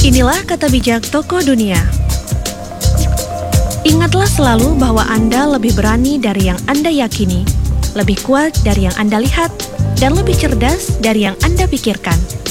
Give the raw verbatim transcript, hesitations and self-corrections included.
Inilah kata bijak Tokoh Dunia. Ingatlah selalu bahwa Anda lebih berani dari yang Anda yakini, lebih kuat dari yang Anda lihat, dan lebih cerdas dari yang Anda pikirkan.